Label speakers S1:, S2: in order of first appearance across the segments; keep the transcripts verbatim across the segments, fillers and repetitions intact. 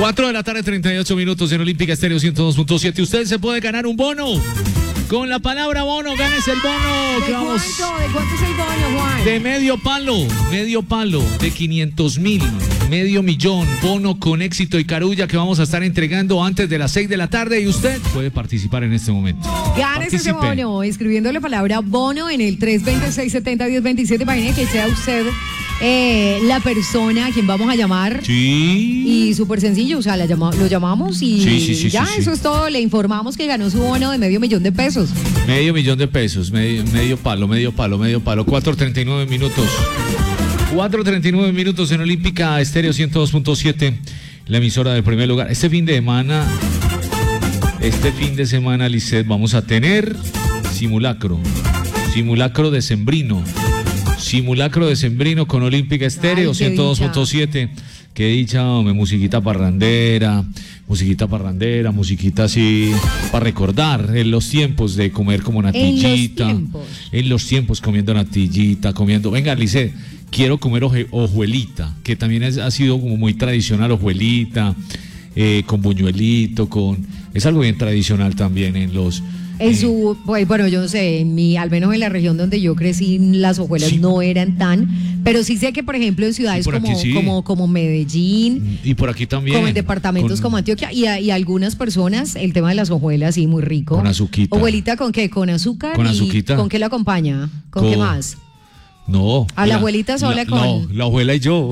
S1: cuatro de la tarde, treinta y ocho minutos en Olímpica Estéreo ciento dos punto siete. Usted se puede ganar un bono. Con la palabra bono, ganes el bono.
S2: ¿De
S1: que vamos
S2: cuánto? ¿De cuánto es el bono, Juan?
S1: de medio palo, medio palo, de quinientos mil, medio millón, bono con Éxito y Carulla que vamos a estar entregando antes de las seis de la tarde y usted puede participar en este momento.
S2: Ganes ese
S1: Participe.
S2: bono, escribiendo la palabra bono en el tres dos seis, siete cero, uno cero dos siete. Imagine que sea usted eh, la persona a quien vamos a llamar.
S1: Sí.
S2: Y súper sencillo, o sea, la llama, lo llamamos y
S1: Sí, sí, sí,
S2: ya,
S1: sí, sí.
S2: eso es todo. Le informamos que ganó su bono de medio millón de pesos.
S1: Medio millón de pesos, medio, medio palo, medio palo, medio palo. cuatro treinta y nueve minutos. cuatro treinta y nueve minutos en Olímpica Estéreo ciento dos punto siete, la emisora del primer lugar. Este fin de semana, este fin de semana, Lisset, vamos a tener simulacro. Simulacro decembrino. Simulacro decembrino con Olímpica Estéreo
S2: Ay, qué
S1: ciento dos punto siete. Qué dicha, hombre, musiquita parrandera, musiquita parrandera, musiquita así para recordar en los tiempos de comer como natillita.
S2: En los tiempos.
S1: En los tiempos comiendo natillita, comiendo. Venga, Lice, quiero comer oje, ojuelita, que también es, ha sido como muy tradicional, ojuelita, eh, con buñuelito, con. Es algo bien tradicional también en los.
S2: En
S1: eh,
S2: su, pues, bueno, yo no sé, en mi, al menos en la región donde yo crecí, las hojuelas
S1: Sí.
S2: no eran tan, pero sí sé que, por ejemplo, en ciudades
S1: por aquí
S2: como,
S1: sí.
S2: como, como Medellín,
S1: Y por aquí también.
S2: como en departamentos
S1: con-
S2: como Antioquia, y, a- y algunas personas, el tema de las hojuelas, sí, muy rico.
S1: Con azuquita.
S2: ¿Hojuelita con qué? ¿Con azúcar?
S1: Con
S2: ¿Y
S1: azuquita.
S2: ¿Con qué la acompaña? ¿Con, qué
S1: Con-
S2: más?
S1: No.
S2: A la abuelita sola
S1: la-
S2: con-
S1: No, la abuela y yo.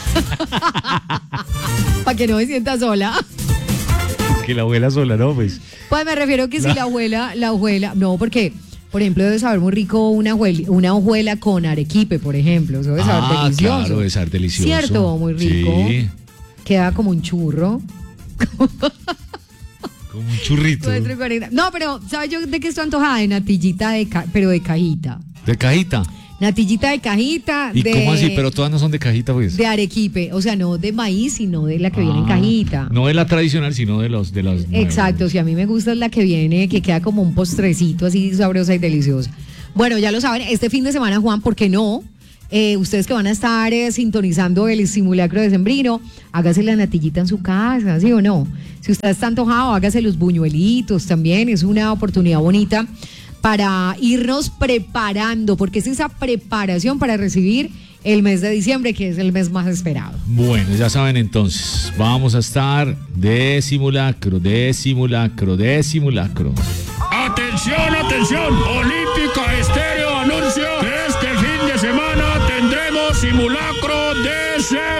S2: Para que no me sienta sola.
S1: Que la abuela sola, no, pues.
S2: Pues me refiero que si la abuela, la abuela, no, porque, por ejemplo, debe saber muy rico una, abuel- una hojuela con arequipe, por ejemplo. Eso debe saber
S1: Ah,
S2: delicioso.
S1: claro, debe saber delicioso.
S2: Cierto, muy rico.
S1: Sí,
S2: Queda como un churro.
S1: como un churrito.
S2: cuatro cuarenta. No, pero ¿sabes yo de qué estoy antojada? De natillita, de ca- pero de cajita.
S1: De cajita.
S2: Natillita de cajita.
S1: ¿Y
S2: de,
S1: cómo así? Pero todas no son de cajita, pues.
S2: de arequipe. O sea, no de maíz, sino de la que viene en
S1: Ah,
S2: cajita.
S1: No de la tradicional, sino de los de las
S2: Exacto, si a mí me gusta es la que viene, que queda como un postrecito así sabrosa y deliciosa. Bueno, ya lo saben, este fin de semana, Juan, ¿por qué no? Eh, ustedes que van a estar eh, sintonizando el simulacro decembrino, hágase la natillita en su casa, ¿sí o no? Si usted está antojado, hágase los buñuelitos también, es una oportunidad bonita para irnos preparando, porque es esa preparación para recibir el mes de diciembre, que es el mes más esperado.
S1: Bueno, ya saben entonces, vamos a estar de simulacro, de simulacro, de simulacro.
S3: Atención, atención, Olímpica Estéreo anuncia que este fin de semana tendremos simulacro de